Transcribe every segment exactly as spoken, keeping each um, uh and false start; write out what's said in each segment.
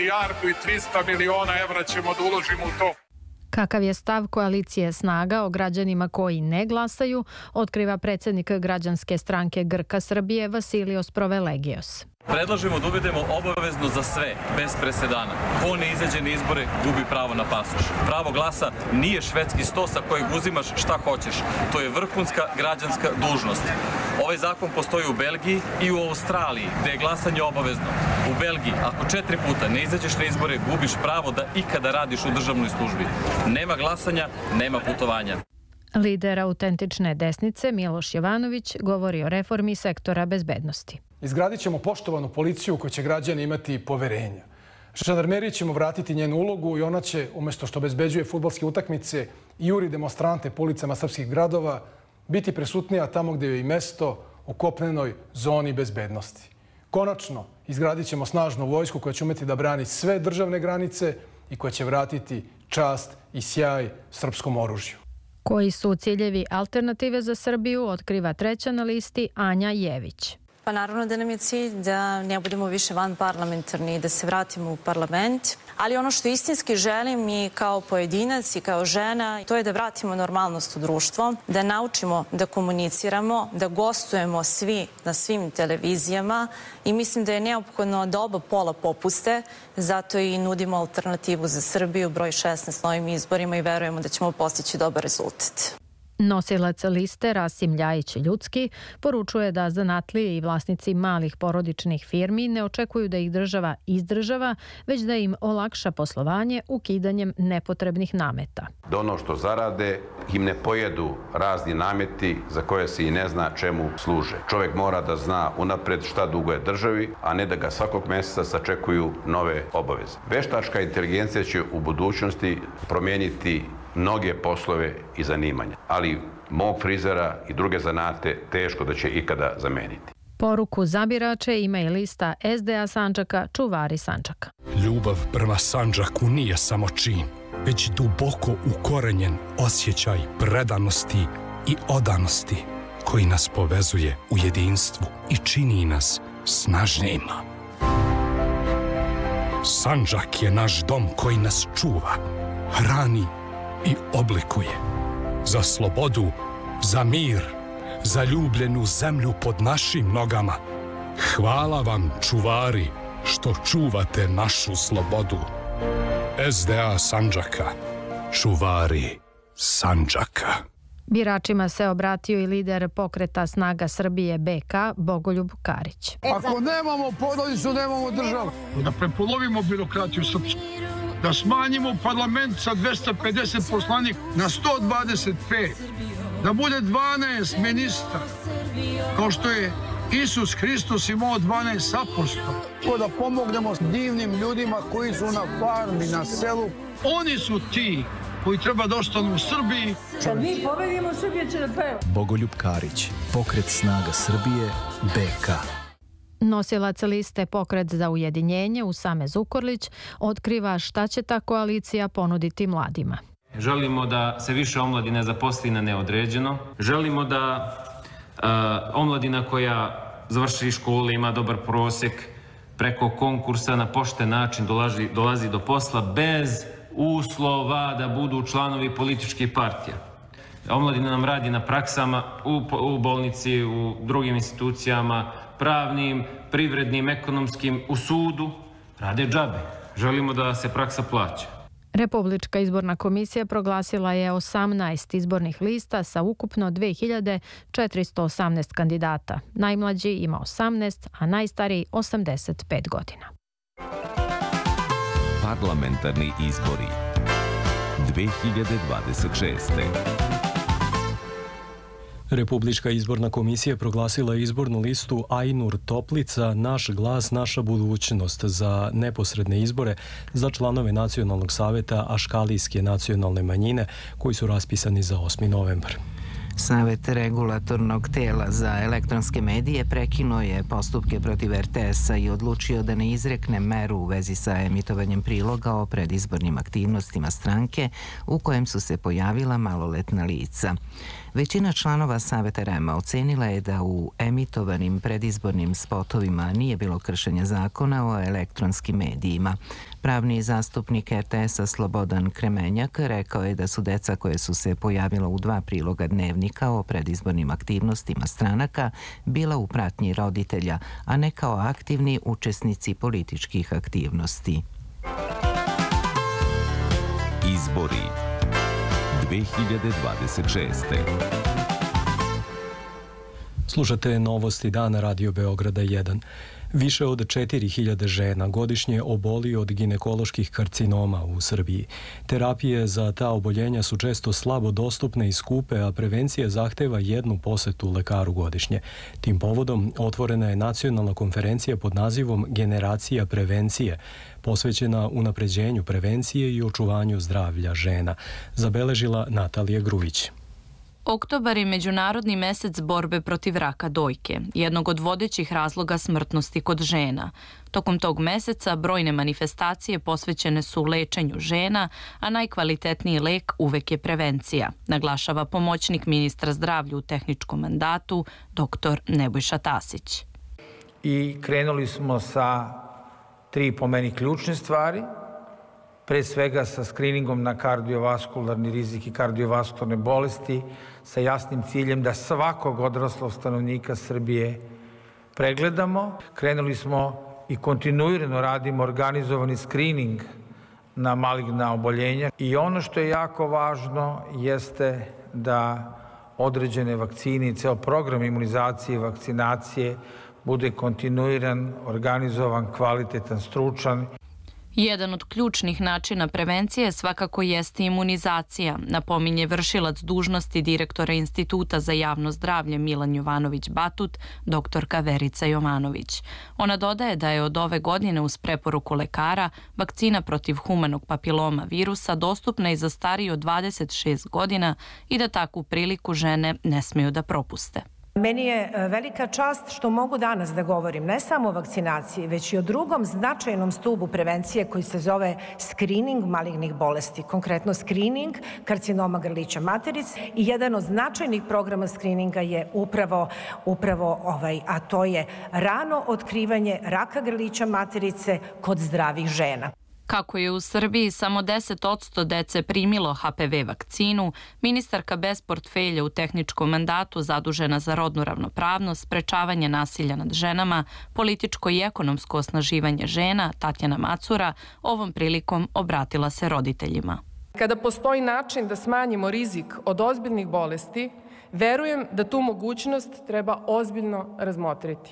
milijardu i trista miliona evra ćemo da uložimo u to. Kakav je stav koalicije Snaga o građanima koji ne glasaju, otkriva predsjednik građanske stranke Grka Srbije Vasilios Provelegios. Predlažemo da uvedemo obavezno za sve, bez presedana. Ko ne izađe na izbore, gubi pravo na pasoš. Pravo glasa nije švedski sto sa kojeg uzimaš šta hoćeš. To je vrhunska građanska dužnost. Ovaj zakon postoji u Belgiji i u Australiji, gde je glasanje obavezno. U Belgiji, ako četiri puta ne izađeš na izbore, gubiš pravo da ikada radiš u državnoj službi. Nema glasanja, nema putovanja. Lider autentične desnice Miloš Jovanović govori o reformi sektora bezbednosti. Izgradit ćemo poštovanu policiju u kojoj će građani imati poverenja. Žandarmeriji ćemo vratiti njenu ulogu i ona će, umjesto što obezbeđuje fudbalske utakmice i juri demonstrante po ulicama srpskih gradova, biti prisutnija tamo gdje je i mesto, u kopnenoj zoni bezbednosti. Konačno, izgradit ćemo snažnu vojsku koja će umeti da brani sve državne granice i koja će vratiti čast i sjaj srpskom oružju. Koji su ciljevi Alternative za Srbiju, otkriva treća na listi Anja Jević. Pa naravno da nam je cilj da ne budemo više vanparlamentarni i da se vratimo u parlament. Ali ono što istinski želim i kao pojedinac i kao žena, to je da vratimo normalnost u društvo, da naučimo da komuniciramo, da gostujemo svi na svim televizijama i mislim da je neophodno da oba pola popuste, zato i nudimo Alternativu za Srbiju, broj šesnaest novim izborima i verujemo da ćemo postići dobar rezultat. Nosilac liste Rasim Ljajić-Ljudski poručuje da zanatlije i vlasnici malih porodičnih firmi ne očekuju da ih država izdržava, već da im olakša poslovanje ukidanjem nepotrebnih nameta. Da ono što zarade im ne pojedu razni nameti za koje se i ne zna čemu služe. Čovjek mora da zna unapred šta duguje državi, a ne da ga svakog mjeseca sačekuju nove obaveze. Veštačka inteligencija će u budućnosti promijeniti mnoge poslove i zanimanja, ali mog frizera i druge zanate teško da će ikada zameniti. Poruku za birače ima i lista S D A Sandžaka Čuvari Sandžaka. Ljubav prema Sandžaku nije samo čin, već duboko ukorenjen osjećaj predanosti i odanosti koji nas povezuje u jedinstvu i čini nas snažnijima. Sandžak je naš dom koji nas čuva, hrani i oblikuje. Za slobodu, za mir, za ljubljenu zemlju pod našim nogama. Hvala vam, čuvari, što čuvate našu slobodu. S D A Sandžaka, čuvari Sandžaka. Biračima se obratio i lider pokreta Snaga Srbije B K Bogoljub Karić. Ako nemamo porodicu, nemamo državu. Da prepolovimo birokratiju srpsku. Da smanjimo parlament sa dvesta pedeset poslanika na sto dvadeset pet. Da bude dvanaest ministra. Kao što je Isus Hristos imao dvanaest apostola. Da pomognemo divnim ljudima koji su na farmi, na selu. Oni su ti koji treba da ostanu u Srbiji. Kad mi pobedimo, Srbija će da peva. Bogoljub Karić, pokret Snaga Srbije, B K. Nosilac liste Pokret za ujedinjenje Usame Zukorlić otkriva šta će ta koalicija ponuditi mladima. Želimo da se više omladine zaposli na neodređeno. Želimo da uh, omladina koja završi školu ima dobar prosjek preko konkursa na pošten način dolazi, dolazi do posla bez uslova da budu članovi političkih partija. Omladina nam radi na praksama u, u bolnici, u drugim institucijama, pravnim, privrednim, ekonomskim, u sudu, rade džabe. Želimo da se praksa plaća. Republička izborna komisija proglasila je osamnaest izbornih lista sa ukupno dve hiljade četiristo osamnaest kandidata. Najmlađi ima osamnaest, a najstariji osamdeset pet godina. Parlamentarni izbori dve hiljade dvadeset šeste. Republička izborna komisija proglasila izbornu listu Ajnur Toplica Naš glas, naša budućnost za neposredne izbore za članove Nacionalnog saveta Aškalijske nacionalne manjine koji su raspisani za osmi novembar. Savet regulatornog tela za elektronske medije prekinuo je postupke protiv er te es-a i odlučio da ne izrekne meru u vezi sa emitovanjem priloga o predizbornim aktivnostima stranke u kojem su se pojavila maloletna lica. Većina članova Saveta er em-a ocenila je da u emitovanim predizbornim spotovima nije bilo kršenja zakona o elektronskim medijima. Pravni zastupnik er te es-a Slobodan Kremenjak rekao je da su deca koje su se pojavila u dva priloga dnevnika o predizbornim aktivnostima stranaka bila u pratnji roditelja, a ne kao aktivni učesnici političkih aktivnosti. Izbori dve hiljade dvadeset šeste. Slušate novosti dana Radio Beograda jedan. Više od četiri hiljade žena godišnje oboli od ginekoloških karcinoma u Srbiji. Terapije za ta oboljenja su često slabo dostupne i skupe, a prevencija zahteva jednu posetu lekaru godišnje. Tim povodom otvorena je nacionalna konferencija pod nazivom Generacija prevencije, posvećena unapređenju prevencije i očuvanju zdravlja žena, zabeležila Natalija Grujić. Oktobar je Međunarodni mesec borbe protiv raka dojke, jednog od vodećih razloga smrtnosti kod žena. Tokom tog meseca brojne manifestacije posvećene su lečenju žena, a najkvalitetniji lek uvek je prevencija, naglašava pomoćnik ministra zdravlja u tehničkom mandatu, doktor Nebojša Tasić. I krenuli smo sa tri po meni ključne stvari. Pre svega sa skriningom na kardiovaskularni rizik i kardiovaskularne bolesti, sa jasnim ciljem da svakog odraslog stanovnika Srbije pregledamo. Krenuli smo i kontinuirano radimo organizovani skrining na maligna oboljenja. I ono što je jako važno jeste da određene vakcine i ceo program imunizacije i vakcinacije bude kontinuiran, organizovan, kvalitetan, stručan. Jedan od ključnih načina prevencije svakako jeste imunizacija, napominje vršilac dužnosti direktora Instituta za javno zdravlje Milan Jovanović Batut, doktorka Verica Jovanović. Ona dodaje da je od ove godine uz preporuku lekara vakcina protiv humanog papiloma virusa dostupna i za stariji od dvadeset šest godina i da takvu priliku žene ne smeju da propuste. Meni je velika čast što mogu danas da govorim ne samo o vakcinaciji, već i o drugom značajnom stubu prevencije koji se zove skrining malignih bolesti, konkretno skrining karcinoma grlića materice i jedan od značajnih programa skrininga je upravo, upravo ovaj, a to je rano otkrivanje raka grlića materice kod zdravih žena. Kako je u Srbiji samo deset posto dece primilo ha pe ve vakcinu, ministarka bez portfelja u tehničkom mandatu zadužena za rodnu ravnopravnost, sprečavanje nasilja nad ženama, političko i ekonomsko osnaživanje žena, Tatjana Macura, ovom prilikom obratila se roditeljima. Kada postoji način da smanjimo rizik od ozbiljnih bolesti, verujem da tu mogućnost treba ozbiljno razmotriti.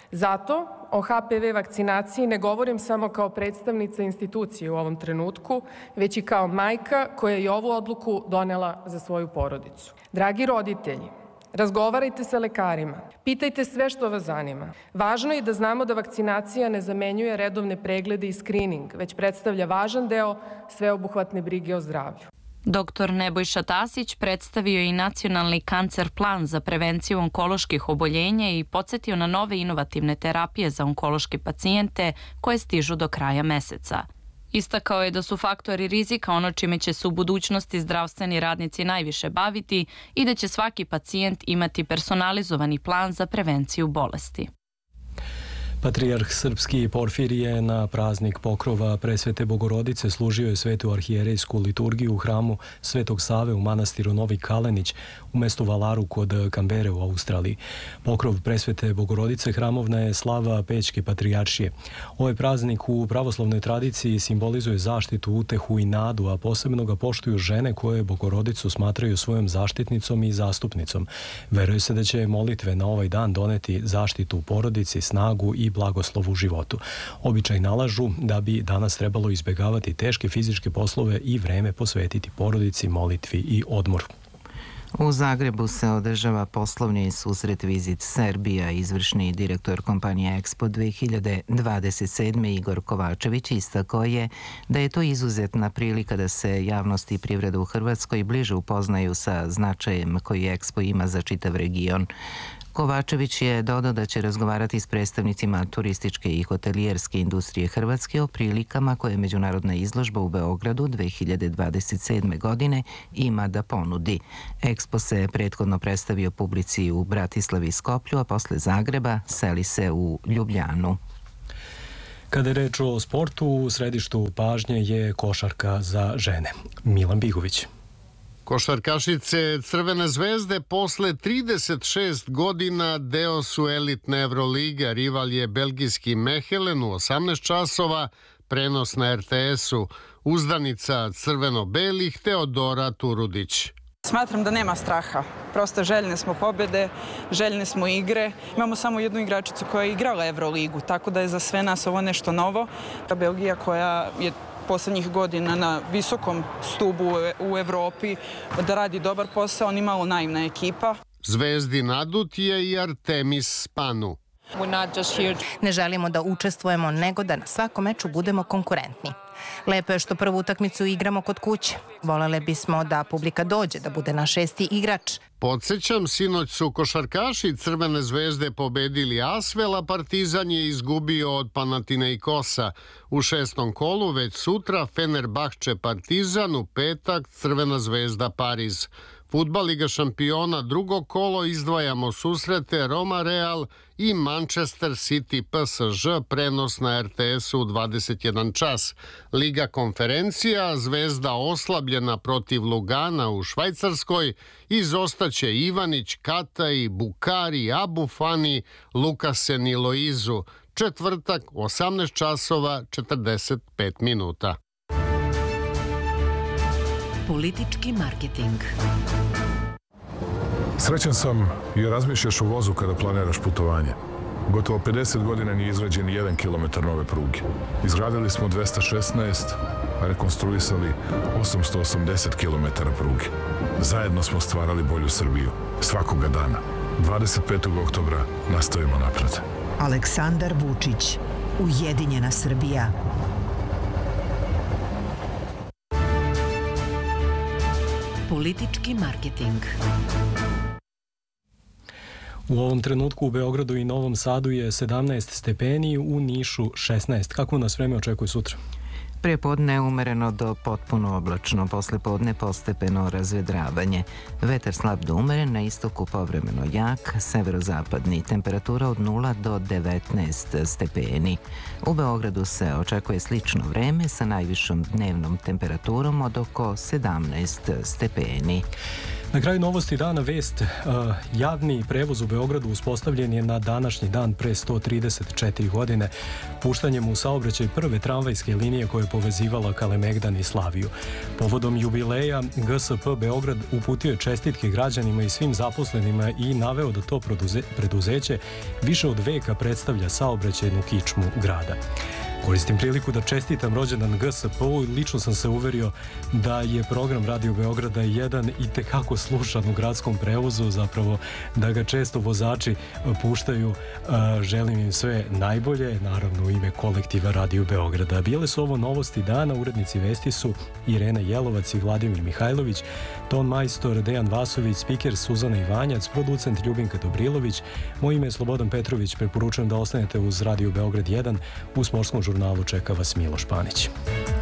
Zato o ha pe ve vakcinaciji ne govorim samo kao predstavnica institucije u ovom trenutku, već i kao majka koja je ovu odluku donela za svoju porodicu. Dragi roditelji, razgovarajte sa lekarima, pitajte sve što vas zanima. Važno je da znamo da vakcinacija ne zamenjuje redovne preglede i skrining, već predstavlja važan deo sveobuhvatne brige o zdravlju. Doktor Nebojša Tasić predstavio i nacionalni kancer plan za prevenciju onkoloških oboljenja i podsjetio na nove inovativne terapije za onkološke pacijente koje stižu do kraja meseca. Istakao je da su faktori rizika ono čime će se u budućnosti zdravstveni radnici najviše baviti i da će svaki pacijent imati personalizovani plan za prevenciju bolesti. Patrijarh srpski Porfirije na praznik pokrova Presvete Bogorodice služio je svetu arhijerejsku liturgiju u hramu Svetog Save u manastiru Novi Kalenić u mestu Valaru kod Kambere u Australiji. Pokrov Presvete Bogorodice hramovna je slava Pećke patrijaršije. Ovaj praznik u pravoslavnoj tradiciji simbolizuje zaštitu, utehu i nadu, a posebno ga poštuju žene koje Bogorodicu smatraju svojom zaštitnicom i zastupnicom. Veruje se da će molitve na ovaj dan doneti zaštitu u porodici, snagu i blagoslov u životu. Običaj nalažu da bi danas trebalo izbjegavati teške fizičke poslove i vreme posvetiti porodici, molitvi i odmoru. U Zagrebu se održava poslovni susret Visit Serbia. Izvršni direktor kompanije Expo dve hiljade dvadeset sedme Igor Kovačević istakao je da je to izuzetna prilika da se javnost i privreda u Hrvatskoj bliže upoznaju sa značajem koji Expo ima za čitav region. Kovačević je dodao da će razgovarati s predstavnicima turističke i hotelijerske industrije Hrvatske o prilikama koje međunarodna izložba u Beogradu dve hiljade dvadeset sedme godine ima da ponudi. Expo se prethodno predstavio publici u Bratislavi i Skoplju, a posle Zagreba seli se u Ljubljanu. Kada je reč o sportu, u središtu pažnje je košarka za žene. Milan Bigović. Košarkašice Crvene zvezde posle trideset šest godina deo su elitne Evroliga. Rival je belgijski Mechelen u osamnaest časova, prenos na er te esu. Uzdanica crveno-belih Teodora Turudić. Smatram da nema straha. Prosto željne smo pobjede, željne smo igre. Imamo samo jednu igračicu koja je igrala Evroligu, tako da je za sve nas ovo nešto novo. Belgija koja je poslednjih godina na visokom stubu u Evropi, da radi dobar posao, oni malo naivna ekipa. Zvezdi nadut je i Artemis Spanu. Ne želimo da učestvujemo, nego da na svakom meču budemo konkurentni. Lepo je što prvu utakmicu igramo kod kuće. Volele bismo da publika dođe, da bude naš šesti igrač. Podsjećam, sinoć su košarkaši Crvene zvezde pobedili Asvel, a Partizan je izgubio od Panathinaikosa. U šestom kolu već sutra Fenerbahče Partizan, u petak Crvena zvezda Pariz. Fudbal Liga šampiona drugo kolo izdvajamo susrete Roma Real i Manchester City P S Ž, prenos na er te esu u dvadeset jedan čas. Liga konferencija, Zvezda oslabljena protiv Lugana u Švajcarskoj, izostaće Ivanić, Kataj, Bukari, Abufani, Lukasen i Loizu. Četvrtak, osamnaest časova, četrdeset pet minuta. Politički marketing. Srećan sam jer razmišljaš o vozu kada planiraš putovanje. Gotovo pedeset godina nije izgrađen jedan kilometar nove pruge. Izgradili smo dvesta šesnaest, a rekonstruisali osamsto osamdeset kilometara pruge. Zajedno smo stvarali bolju Srbiju. Svakoga dana. dvadeset petog oktobra nastavimo napred. Aleksandar Vučić. Ujedinjena Srbija. Politički marketing. U ovom trenutku u Beogradu i Novom Sadu je sedamnaest stepeni, u Nišu šesnaest. Kako nas vreme očekuje sutra? Prepodne umereno do potpuno oblačno, posle podne postepeno razvedravanje. Vetar slab do umeren, na istoku povremeno jak, severozapadni, temperatura od nula do devetnaest stepeni. U Beogradu se očekuje slično vreme sa najvišom dnevnom temperaturom od oko sedamnaest stepeni. Na kraju novosti dana vest, javni prevoz u Beogradu uspostavljen je na današnji dan pre sto trideset četiri godine, puštanjem u saobraćaj prve tramvajske linije koja je povezivala Kalemegdan i Slaviju. Povodom jubileja G S P Beograd uputio je čestitke građanima i svim zaposlenima i naveo da to preduzeće više od veka predstavlja saobraćajnu kičmu grada. Koristim priliku da čestitam rođendan G S P-u i lično sam se uverio da je program Radio Beograda jedan i tekako slušan u gradskom prevozu, zapravo da ga često vozači puštaju. Želim im sve najbolje, naravno u ime kolektiva Radio Beograda. Bile su ovo novosti dana, urednici vesti su Irena Jelovac i Vladimir Mihajlović, ton majstor Dejan Vasović, spiker Suzana Ivanjac, producent Ljubinka Dobrilović. Moje ime je Slobodan Petrović, preporučujem da ostanete uz Radio Beograd jedan, u sportskom žurnalu čeka vas Miloš Panić.